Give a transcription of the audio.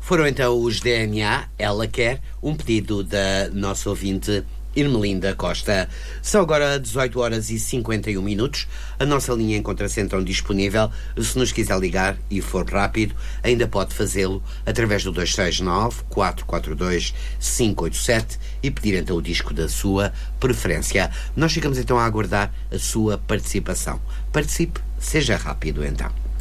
Foram então os DNA, Ela Quer, um pedido da nossa ouvinte Irmelinda Costa. São agora 18 horas e 51 minutos. A nossa linha encontra-se então disponível. Se nos quiser ligar e for rápido, ainda pode fazê-lo através do 269-442-587 e pedir então o disco da sua preferência. Nós ficamos então a aguardar a sua participação. Participe, seja rápido então.